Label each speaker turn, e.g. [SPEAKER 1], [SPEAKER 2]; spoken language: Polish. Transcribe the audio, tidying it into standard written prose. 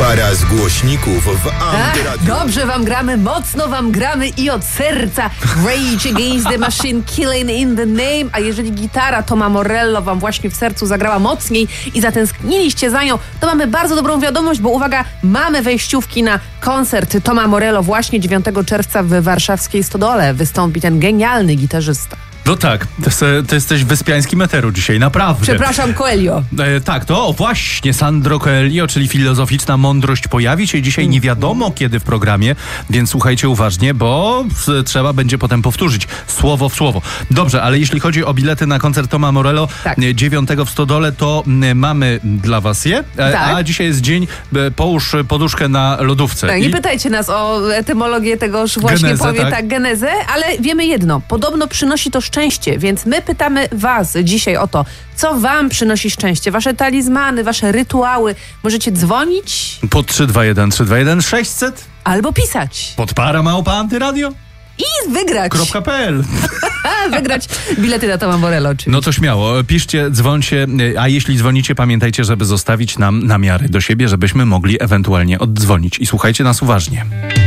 [SPEAKER 1] Para z głośników w Antyradiu.
[SPEAKER 2] Dobrze wam gramy, mocno wam gramy i od serca. Rage Against the Machine, Killing in the Name. A jeżeli gitara Toma Morello wam właśnie w sercu zagrała mocniej i zatęskniliście za nią, to mamy bardzo dobrą wiadomość, bo uwaga, mamy wejściówki na koncert Toma Morello właśnie 9 czerwca w warszawskiej Stodole. Wystąpi ten genialny gitarzysta.
[SPEAKER 3] No tak, to jesteś wyspiańskim eteru dzisiaj, naprawdę.
[SPEAKER 2] Przepraszam, Coelho.
[SPEAKER 3] Tak, to właśnie Sandro Coelho, czyli filozoficzna mądrość, pojawi się dzisiaj nie wiadomo kiedy w programie, więc słuchajcie uważnie, bo trzeba będzie potem powtórzyć słowo w słowo. Dobrze, ale jeśli chodzi o bilety na koncert Toma Morello 9 w Stodole, to mamy dla was je, a dzisiaj jest dzień połóż poduszkę na lodówce.
[SPEAKER 2] Tak, nie pytajcie nas o etymologię tegoż właśnie genezę, ale wiemy jedno, podobno przynosi to szczęście, więc my pytamy was dzisiaj o to, co wam przynosi szczęście, wasze talizmany, wasze rytuały. Możecie dzwonić
[SPEAKER 3] pod 321 321 600
[SPEAKER 2] albo pisać
[SPEAKER 3] pod para@antyradio
[SPEAKER 2] i wygrać
[SPEAKER 3] .pl
[SPEAKER 2] wygrać bilety na Toma Morello oczywiście.
[SPEAKER 3] No to śmiało, piszcie, dzwońcie, a jeśli dzwonicie, pamiętajcie, żeby zostawić nam namiary do siebie, żebyśmy mogli ewentualnie oddzwonić i słuchajcie nas uważnie.